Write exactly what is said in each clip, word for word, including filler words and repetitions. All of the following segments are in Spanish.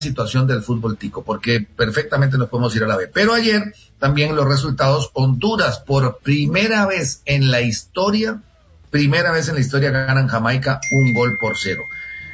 situación del fútbol tico, porque perfectamente nos podemos ir a la B. Pero ayer también los resultados: Honduras, por primera vez en la historia, primera vez en la historia ganan Jamaica un gol por cero.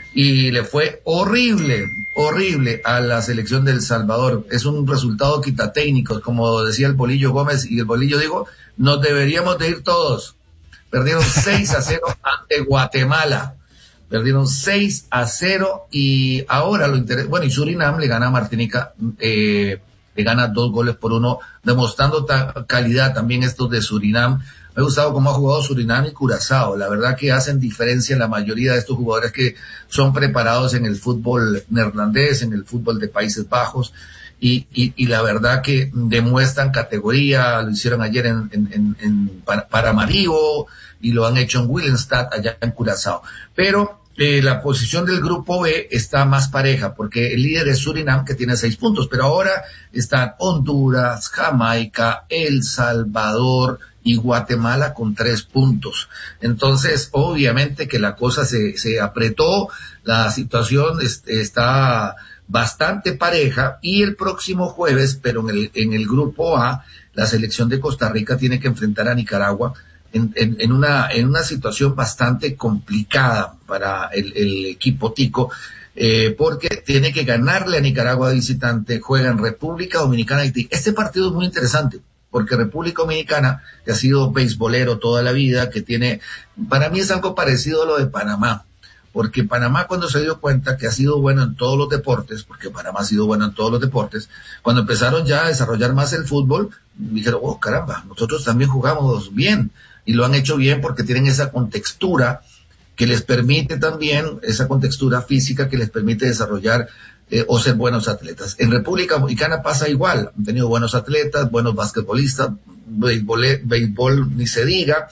Y le fue horrible, horrible a la selección de El Salvador. Es un resultado quitatécnico, como decía el Bolillo Gómez, y el Bolillo dijo, nos deberíamos de ir todos. Perdieron seis a cero ante Guatemala. Perdieron seis a cero y ahora lo interesante, bueno, y Surinam le gana a Martinica, eh, le gana dos goles por uno, demostrando ta- calidad también estos de Surinam. Me ha gustado cómo ha jugado Surinam y Curazao. La verdad que hacen diferencia en la mayoría de estos jugadores que son preparados en el fútbol neerlandés, en el fútbol de Países Bajos, y, y, y la verdad que demuestran categoría. Lo hicieron ayer en, en, en, en Paramaribo y lo han hecho en Willemstad, allá en Curazao. Pero eh, la posición del grupo B está más pareja, porque el líder es Surinam, que tiene seis puntos, pero ahora están Honduras, Jamaica, El Salvador y Guatemala con tres puntos. Entonces, obviamente que la cosa se, se apretó, la situación es, está bastante pareja, y el próximo jueves, pero en el, en el grupo A, la selección de Costa Rica tiene que enfrentar a Nicaragua en, en, en una, en una situación bastante complicada para el, el equipo tico, eh, porque tiene que ganarle a Nicaragua de visitante, juega en República Dominicana, Haití. Este partido es muy interesante, porque República Dominicana, que ha sido beisbolero toda la vida, que tiene, para mí es algo parecido a lo de Panamá, porque Panamá, cuando se dio cuenta que ha sido bueno en todos los deportes, porque Panamá ha sido bueno en todos los deportes, cuando empezaron ya a desarrollar más el fútbol, dijeron, oh caramba, nosotros también jugamos bien, y lo han hecho bien porque tienen esa contextura que les permite también, esa contextura física que les permite desarrollar eh, o ser buenos atletas. En República Dominicana pasa igual, han tenido buenos atletas, buenos basquetbolistas, béisbol, béisbol ni se diga,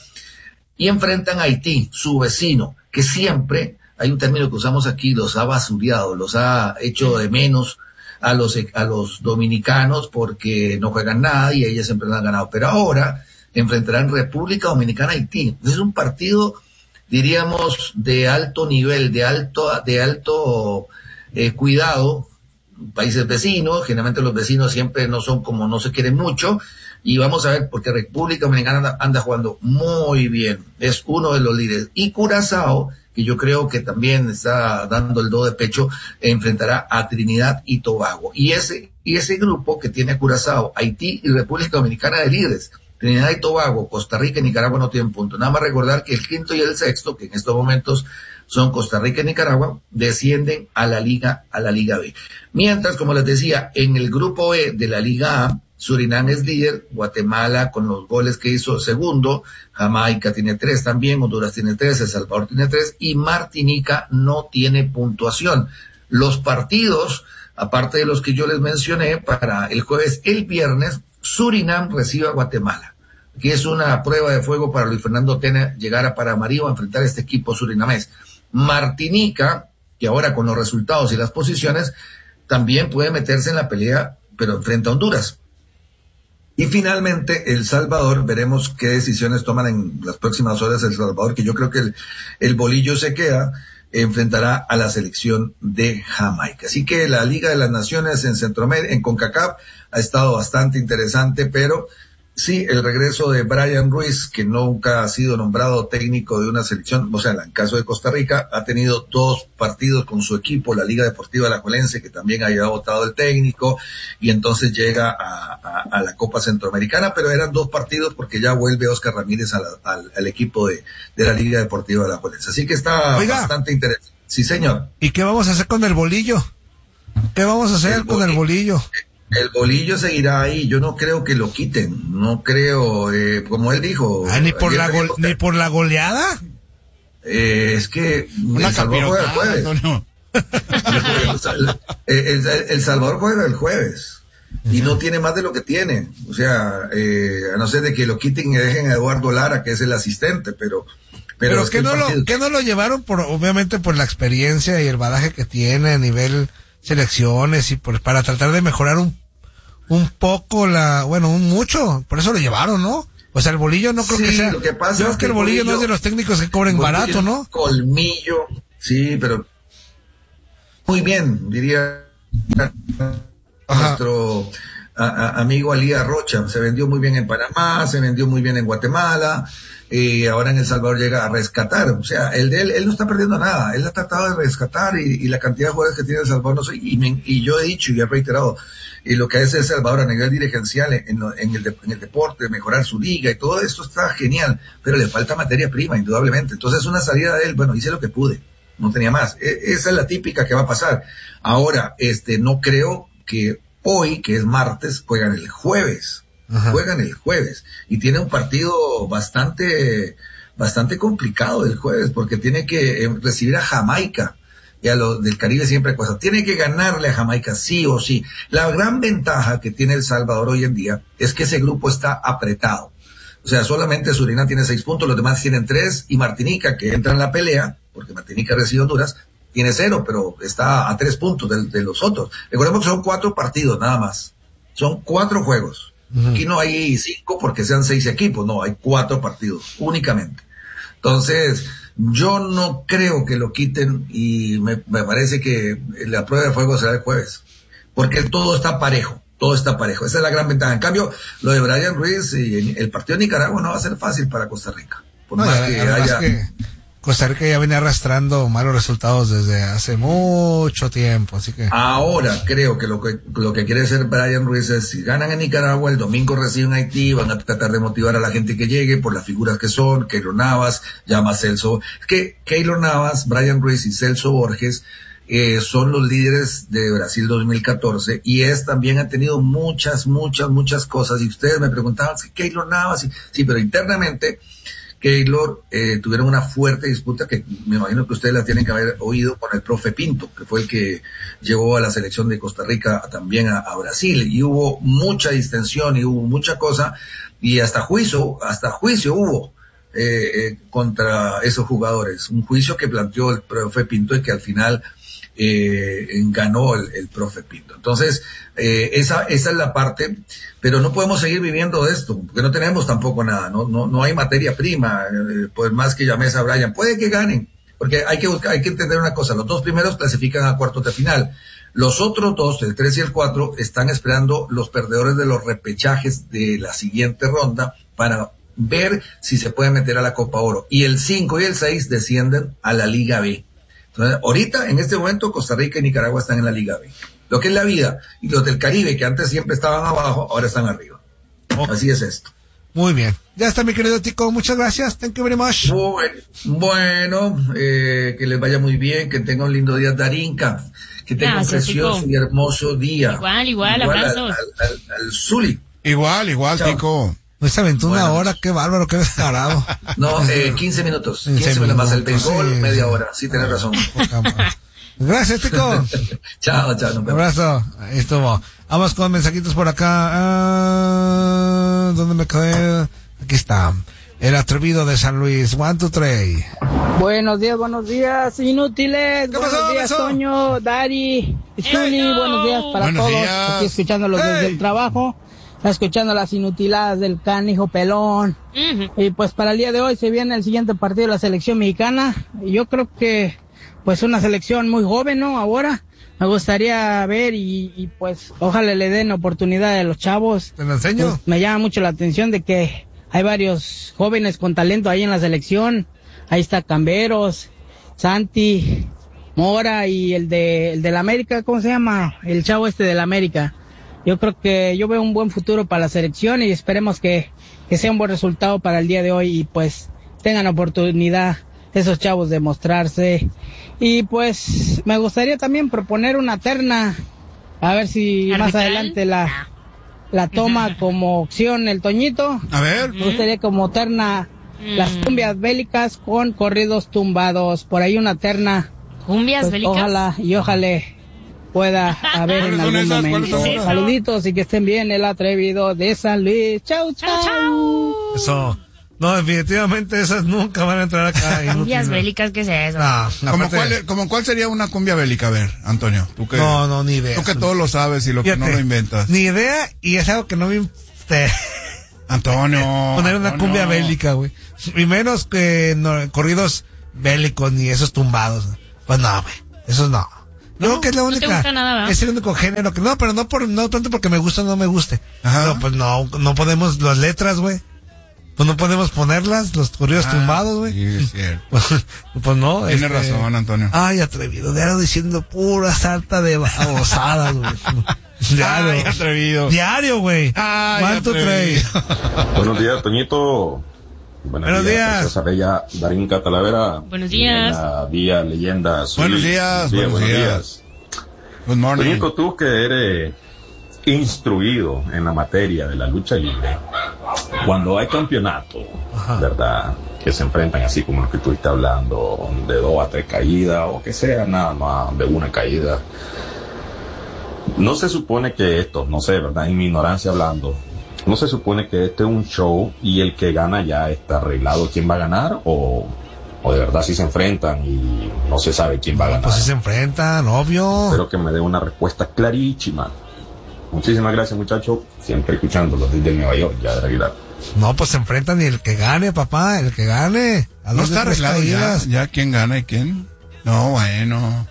y enfrentan a Haití, su vecino, que siempre, hay un término que usamos aquí, los ha basureado, los ha hecho de menos a los, a los dominicanos porque no juegan nada y ellos siempre lo han ganado. Pero ahora enfrentarán República Dominicana a Haití. Es un partido, diríamos, de alto nivel, de alto, de alto eh, cuidado, países vecinos, generalmente los vecinos siempre no son como, no se quieren mucho, y vamos a ver, porque República Dominicana anda, anda jugando muy bien, es uno de los líderes, y Curazao, que yo creo que también está dando el do de pecho, enfrentará a Trinidad y Tobago, y ese, y ese grupo que tiene Curazao, Haití y República Dominicana de líderes. Trinidad y Tobago, Costa Rica y Nicaragua no tienen punto. Nada más recordar que el quinto y el sexto, que en estos momentos son Costa Rica y Nicaragua, descienden a la Liga, a la Liga B. Mientras, como les decía, en el grupo E de la Liga A, Surinam es líder, Guatemala con los goles que hizo segundo, Jamaica tiene tres también, Honduras tiene tres, El Salvador tiene tres, y Martinica no tiene puntuación. Los partidos, aparte de los que yo les mencioné, para el jueves, el viernes, Surinam recibe a Guatemala. Aquí es una prueba de fuego para Luis Fernando Tena llegar a Paramaribo a enfrentar a este equipo surinamés. Martinica, que ahora con los resultados y las posiciones, también puede meterse en la pelea, pero enfrenta a Honduras. Y finalmente, El Salvador, veremos qué decisiones toman en las próximas horas El Salvador, que yo creo que el, el bolillo se queda, enfrentará a la selección de Jamaica. Así que la Liga de las Naciones en Centroamérica, en CONCACAF, ha estado bastante interesante, pero sí, el regreso de Brian Ruiz, que nunca ha sido nombrado técnico de una selección, o sea, en el caso de Costa Rica, ha tenido dos partidos con su equipo, la Liga Deportiva Alajuelense, que también había votado el técnico, y entonces llega a, a, a la Copa Centroamericana, pero eran dos partidos porque ya vuelve Oscar Ramírez a la, al, al equipo de, de la Liga Deportiva Alajuelense. Así que está Oiga, bastante interesante. Sí, señor. ¿Y qué vamos a hacer con el bolillo? ¿Qué vamos a hacer el con bolillo, el bolillo? El bolillo seguirá ahí, yo no creo que lo quiten, no creo, eh, como él dijo. Ah, ni por la gole- ni por la goleada. Eh, es que Una El Salvador juega el jueves. No, no. el, el, el Salvador juega el jueves y no tiene más de lo que tiene, o sea, eh, a no ser de que lo quiten y dejen a Eduardo Lara, que es el asistente, pero pero, pero es que, que no partido... lo que no lo llevaron por obviamente por la experiencia y el badaje que tiene a nivel selecciones y por para tratar de mejorar un un poco la, bueno, un mucho, por eso lo llevaron, ¿no? O sea, el bolillo no creo sí, que sea. Lo que pasa yo creo es que el bolillo, bolillo no es de los técnicos que cobren barato, ¿no? Colmillo, sí, pero muy bien, diría nuestro a, a, amigo Alía Rocha, se vendió muy bien en Panamá, se vendió muy bien en Guatemala, y ahora en El Salvador llega a rescatar, o sea, el de él, él no está perdiendo nada, él ha tratado de rescatar, y, y la cantidad de jugadores que tiene El Salvador, no sé, y, me, y yo he dicho y he reiterado, y lo que hace El Salvador a nivel dirigencial en, en, en, el, de, en el deporte, mejorar su liga y todo esto está genial, pero le falta materia prima, indudablemente. Entonces una salida de él, bueno, hice lo que pude, no tenía más. E, esa es la típica que va a pasar. Ahora, este, no creo que hoy, que es martes, juegan el jueves. Ajá. Juegan el jueves. Y tiene un partido bastante, bastante complicado el jueves, porque tiene que eh, recibir a Jamaica. Y a los del Caribe siempre hay cosas. Tiene que ganarle a Jamaica, sí o sí. La gran ventaja que tiene El Salvador hoy en día es que ese grupo está apretado. O sea, solamente Surinam tiene seis puntos, los demás tienen tres, y Martinica, que entra en la pelea, porque Martinica recibe Honduras, tiene cero, pero está a tres puntos de, de los otros. Recordemos que son cuatro partidos nada más. Son cuatro juegos. Uh-huh. Aquí no hay cinco porque sean seis equipos, no, hay cuatro partidos únicamente. Entonces, yo no creo que lo quiten, y me, me parece que la prueba de fuego será el jueves, porque todo está parejo, todo está parejo. Esa es la gran ventaja. En cambio, lo de Brian Ruiz y el partido de Nicaragua no va a ser fácil para Costa Rica. Por no, más ya, que haya... que Costa Rica ya venía arrastrando malos resultados desde hace mucho tiempo, así que... Ahora creo que lo que lo que quiere hacer Brian Ruiz es, si ganan en Nicaragua, el domingo reciben a Haití, van a tratar de motivar a la gente que llegue por las figuras que son, Keylor Navas, llama Celso... Es que Keylor Navas, Brian Ruiz y Celso Borges eh, son los líderes de Brasil dos mil catorce, y es también han tenido muchas, muchas, muchas cosas, y ustedes me preguntaban si Keylor Navas, sí, sí, pero internamente... Keylor eh, tuvieron una fuerte disputa que me imagino que ustedes la tienen que haber oído con el profe Pinto, que fue el que llevó a la selección de Costa Rica también a, a Brasil, y hubo mucha distensión y hubo mucha cosa, y hasta juicio, hasta juicio hubo eh, eh, contra esos jugadores, un juicio que planteó el profe Pinto y que al final eh, ganó el, el profe Pinto. Entonces, eh, esa, esa es la parte, pero no podemos seguir viviendo de esto, porque no tenemos tampoco nada, no, no, no hay materia prima, eh, por más que llames a Brian, puede que ganen, porque hay que buscar, hay que entender una cosa, los dos primeros clasifican a cuartos de final, los otros dos, el tres y el cuatro, están esperando los perdedores de los repechajes de la siguiente ronda para ver si se pueden meter a la Copa Oro, y el cinco y el seis descienden a la Liga B. Entonces, ahorita, en este momento, Costa Rica y Nicaragua están en la Liga B. Lo que es la vida. Y los del Caribe, que antes siempre estaban abajo, ahora están arriba. Okay. Así es esto. Muy bien. Ya está, mi querido Tico. Muchas gracias. Thank you very much. Bueno, bueno eh, que les vaya muy bien, que tengan un lindo día, Darinka. Que tengan un precioso Tico. Y hermoso día. Igual, igual, igual abrazos. Al, al, al, al Zuli. Igual, igual, Chao. Tico. Pues aventó una bueno. hora, qué bárbaro, qué descarado. No, eh, quince minutos. quince minutos más el béisbol, sí, media hora. Sí, tenés razón. Gracias, Tico. Chao, chao. Un abrazo. Ahí estuvo. Vamos con mensajitos por acá. Ah, ¿dónde me quedé? Aquí está. El atrevido de San Luis. One, two, three. Buenos días, buenos días, inútiles. ¿Qué buenos pasó, días, pasó? Toño, Dari, Zuli. Hey, no. Buenos días para buenos todos. Días. Aquí escuchándolos hey. desde el trabajo. Escuchando las inutiladas del canijo pelón. Uh-huh. Y pues para el día de hoy se viene el siguiente partido de la selección mexicana. Y yo creo que pues una selección muy joven, ¿no? Ahora me gustaría ver y, y pues ojalá le den oportunidad a los chavos. ¿Te lo enseño? Pues, me llama mucho la atención de que hay varios jóvenes con talento ahí en la selección. Ahí está Camberos, Santi, Mora y el de el del América, ¿cómo se llama? El chavo este del América. Yo creo que yo veo un buen futuro para la selección y esperemos que, que sea un buen resultado para el día de hoy y pues tengan oportunidad esos chavos de mostrarse. Y pues me gustaría también proponer una terna, a ver si ¿arbitral? Más adelante la, la toma como opción el Toñito. A ver. Me gustaría como terna mm. las cumbias bélicas con corridos tumbados, por ahí una terna. ¿Cumbias pues, bélicas? Ojalá y ojalá pueda haber en algún esas? momento. Saluditos y que estén bien, el atrevido de San Luis. Chau, chau. chau. Eso. No, definitivamente esas nunca van a entrar acá. Cumbias bélicas, ¿qué es eso? No, ¿Cómo cuál, ¿Cómo cuál sería una cumbia bélica? A ver, Antonio. ¿tú que, no, no, ni idea. Tú que todo lo sabes y lo Fíjate, que no lo inventas. Ni idea, y es algo que no me... Antonio. Poner una Antonio. cumbia bélica, güey. Y menos que no, corridos bélicos ni esos tumbados. Pues no, güey. Esos no. Yo creo que es la no te única. gusta nada, ¿verdad? Es el único género que no, pero no por no tanto porque me gusta o no me guste. Ajá. No, pues no, no podemos las letras, güey. Pues no podemos ponerlas, los corridos Ah, tumbados, güey. Sí, es cierto. Pues, pues no. Tienes este, razón, Antonio. Ay, atrevido, diario diciendo pura sarta de babosadas, güey. Diario. Ay, atrevido. Diario, güey. Ay, ¿Cuánto atrevido. trae? Buenos días, Toñito. Buenos días. Preciosa Bella Darinka Talavera. Buenos días. Leyenda, Día, leyenda. Zuli. Buenos días, Día, buenos días. Good morning. Toñito, tú que eres instruido en la materia de la lucha libre, cuando hay campeonato, Ajá. ¿verdad? Que se enfrentan así como lo que tú estás hablando, de dos a tres caídas, o que sea nada más de una caída. No se supone que esto, no sé, ¿verdad? En mi ignorancia hablando, no se supone que este es un show y el que gana ya está arreglado quién va a ganar, o, o de verdad si se enfrentan y no se sabe quién va a ganar. Pues si se enfrentan, obvio. Espero que me dé una respuesta clarísima. Muchísimas gracias, muchachos. Siempre escuchándolos desde Nueva York, ya de Aguilar. No, pues se enfrentan y el que gane, papá, el que gane. A ¿No dos de está tres arreglado ya, caídas. ya quién gana y quién? No, bueno.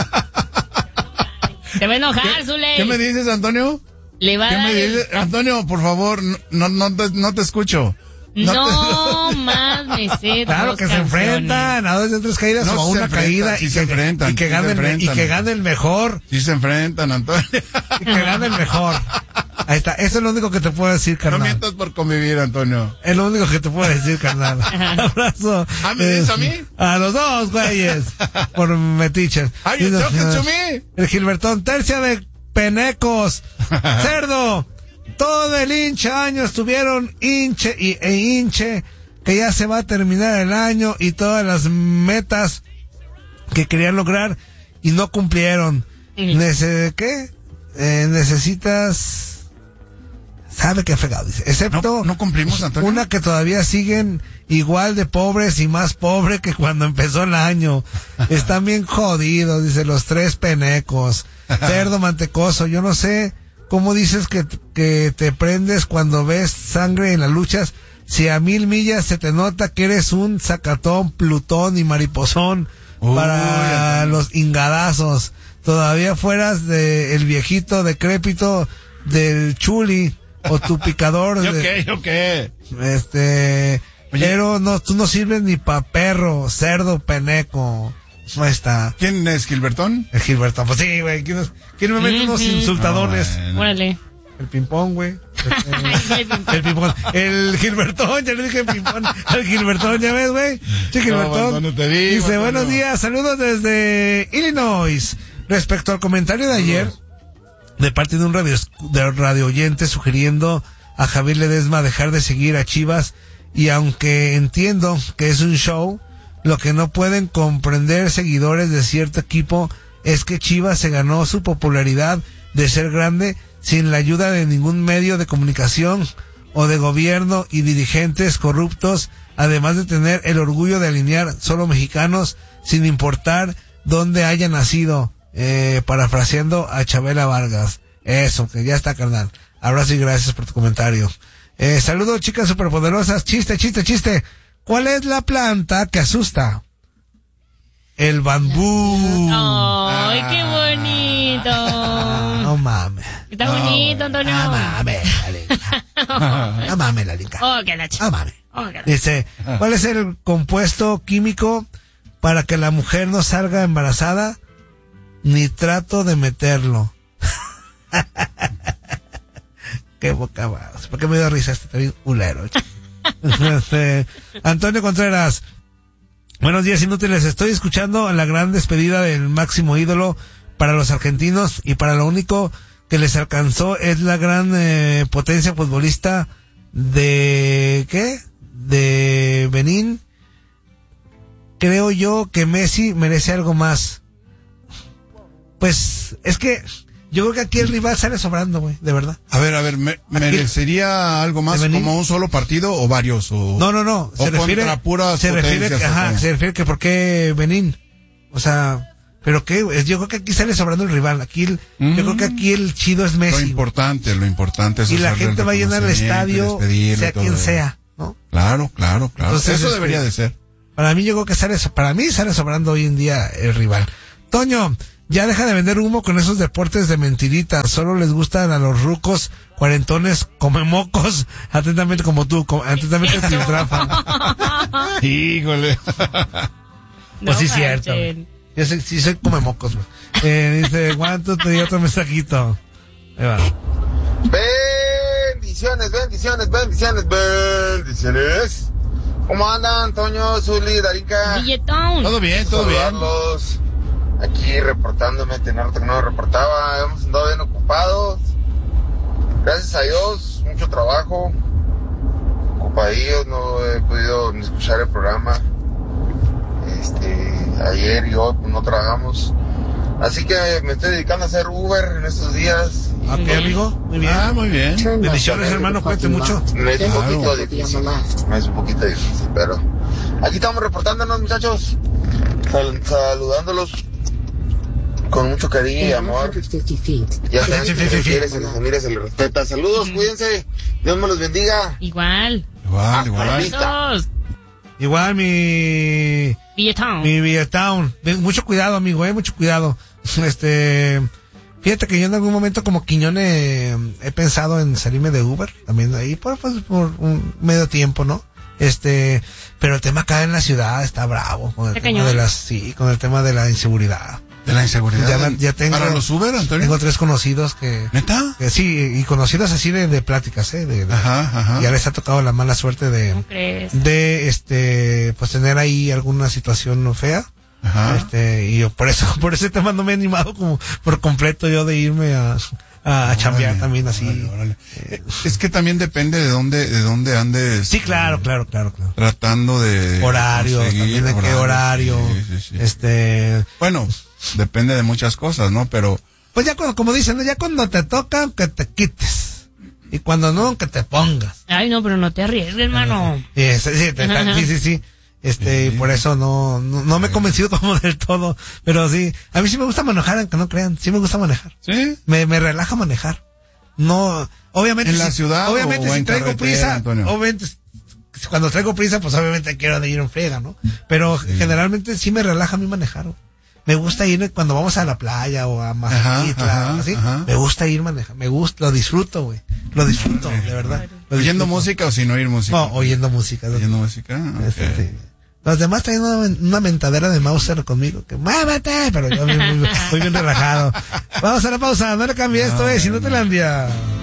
Te va a enojar, Zule. ¿Qué me dices, Antonio? Le va a ¿Qué dar me el- dices? Antonio, por favor, no, no, te, no te escucho. No, más me sé. Claro dos que se canciones. enfrentan a dos de tres caídas No, o a se una enfrentan, caída sí y, se que, enfrentan, y, que sí gane se el, me- y enfrentan. que gane el mejor. Sí se enfrentan, Antonio. Y que gane el mejor. Ahí está. Eso es lo único que te puedo decir, No carnal. mientas por convivir, Antonio. Es lo único que te puedo decir, carnal. Abrazo. ¿Ah, me dices a mí? A los dos, güeyes. Por metiches. Are you talking to me? El Gilbertón, tercia de penecos. Cerdo. Todo el hinche año estuvieron hinche y, e hinche que ya se va a terminar el año y todas las metas que querían lograr y no cumplieron. Ujú. Nece- ¿Qué? Eh, necesitas... ¿Sabe qué fregado? Dice. Excepto No, no cumplimos, Antonio. una que todavía siguen igual de pobres y más pobres que cuando empezó el año. Están bien jodidos, dice, los tres penecos. Cerdo mantecoso, yo no sé cómo dices que, que te prendes cuando ves sangre en las luchas. Si a mil millas se te nota que eres un zacatón, plutón y mariposón Uy, para Antonio. los ingadazos. Todavía fueras de el viejito decrépito del chuli o tu picador ¿Yo de, qué? ¿Yo qué? este, Oye. pero no, tú no sirves ni pa' perro, cerdo, peneco. No está. ¿Quién es Gilbertón? El Gilberto, pues sí, güey. ¿Quién, quién me mete unos Ujú. insultadones? Ah, bueno. Órale. El ping-pong, güey. Ay, el ping-pong. El ping-pong. El Gilbertón, ya le dije ping-pong. El Gilbertón, ya ves, güey. Sí, Gilbertón. Antonio, te digo, Dice, Antonio. buenos días, saludos desde Illinois. Respecto al comentario de ayer, de parte de un radio, de radio oyente sugiriendo a Javier Ledesma dejar de seguir a Chivas, y aunque entiendo que es un show, lo que no pueden comprender seguidores de cierto equipo es que Chivas se ganó su popularidad de ser grande sin la ayuda de ningún medio de comunicación o de gobierno y dirigentes corruptos, además de tener el orgullo de alinear solo mexicanos sin importar dónde haya nacido, eh, parafraseando a Chabela Vargas. Eso, que ya está, carnal. Abrazo y gracias por tu comentario. Eh, saludos, chicas superpoderosas. Chiste, chiste, chiste. ¿Cuál es la planta que asusta? El bambú. Ay, qué Ah, bonito. no mames. Está bonito, Antonio. No mames, la linca. No mames, la linca. Oh, que la ch- No mames. Oh, que la- Dice, ¿cuál es el compuesto químico para que la mujer no salga embarazada? Ni trato de meterlo. Qué boca más. ¿Por qué me dio risa este también culero? Este, Antonio Contreras. Buenos días, inútiles. Estoy escuchando la gran despedida del máximo ídolo para los argentinos, y para lo único que les alcanzó es la gran eh, potencia futbolista de... ¿qué? De Benín. Creo yo que Messi merece algo más. Pues es que yo creo que aquí el rival sale sobrando, güey, de verdad. A ver, a ver, me- ¿merecería algo más ¿De venir? como un solo partido o varios? O, No, no, no. o Se refiere, contra puras se refiere, potencias, que, ¿o ajá, cómo? se refiere que por qué Benín. O sea, pero qué, güey, yo creo que aquí sale sobrando el rival. Aquí, el- Mm. yo creo que aquí el chido es Lo Messi. importante, lo importante es Y la hacerle gente va a llenar el reconocimiento y estadio, despedirle sea y todo quien eso. sea, ¿no? Claro, claro, claro. Entonces, Eso este, debería de ser. Para mí yo creo que sale, para mí sale sobrando hoy en día el rival. Toño, ya deja de vender humo con esos deportes de mentiritas. Solo les gustan a los rucos, cuarentones, come mocos. Atentamente como tú, como, atentamente Tiltrafa. Híjole. Pues sí, No cierto. manchen. Yo sé, sí soy come mocos, güey. Eh, dice, ¿cuánto te dio otro mensajito? Ahí va. Bendiciones, bendiciones, bendiciones, bendiciones. ¿Cómo andan, Toño, Zuli, Darinka? Billetón. Todo bien, todo bien. Saludarlos. Aquí reportándome, tenía rato que no me reportaba. Hemos andado bien ocupados. Gracias a Dios, mucho trabajo. Ocupadillos, no he podido ni escuchar el programa. Este, ayer y hoy pues, no trabajamos. Así que me estoy dedicando a hacer Uber en estos días. Ok, amigo, muy bien. Ah, muy bien. Bendiciones, hermano, cuídate mucho. Me es un Claro. poquito difícil. Me es un poquito difícil, pero aquí estamos reportándonos, muchachos. Sal- saludándolos con mucho cariño y amor. Ya saben que se les quiere, se les admira, se les respeta. Saludos, cuídense. Dios me los bendiga. Igual. Igual, igual. Besos. Igual mi... Billetón. Mi Vietown. Mucho cuidado, amigo, eh, mucho cuidado. Este, fíjate que yo en algún momento como Quiñone he pensado en salirme de Uber, también ahí por, pues, por un medio tiempo, ¿no? Este, pero el tema acá en la ciudad está bravo con el Está tema cañón. de las, sí, con el tema de la inseguridad. De la inseguridad. Ya, ya tengo, ¿Para los Uber, Antonio? tengo tres conocidos que, ¿Neta? que sí, y conocidos así de, de pláticas, eh, de, de- Ajá, ajá. ya les ha tocado la mala suerte de, ¿Cómo crees? de este pues tener ahí alguna situación fea. Ajá. Este, y yo por eso, por ese tema no me he animado como por completo yo de irme a, a, a chambear Órale, también así. órale, órale. Eh, Es que también depende de dónde, de dónde andes. Sí, claro, eh, claro, claro, claro. Tratando de. Horario, conseguir también de qué horario. Sí, sí, sí. Este, Bueno, depende de muchas cosas, ¿no? Pero. pues ya cuando, como dicen, ¿no? Ya cuando te toca, que te quites. Y cuando no, que te pongas. Ay, no, pero no te arriesgues, hermano. Y este, sí, te- te- sí, sí, sí. Este, y por eso no, no, no me he convencido como del todo. Pero sí, a mí sí me gusta manejar, aunque no crean. Sí me gusta manejar. ¿Sí? Me, me relaja manejar. No, obviamente. ¿En la si- ciudad Obviamente o si en traigo carretera, prisa, Antonio? obviamente, cuando traigo prisa, pues obviamente quiero de ir en friega, ¿no? Pero generalmente sí me relaja a mí manejar, güey. Me gusta ir cuando vamos a la playa o a Mazatlán, ajá, así. ajá. Me gusta ir manejar, me gusta, lo disfruto, güey. Lo disfruto, de verdad. Lo ¿Oyendo disfruto. música o sin oír música? No, oyendo música. ¿no? ¿Oyendo música? Ok. Este, sí. Los demás traen una, una mentadera de Mauser conmigo, que muévete, pero yo muy, muy bien relajado. Vamos a la pausa, no le cambies esto, eh, si no te la envía.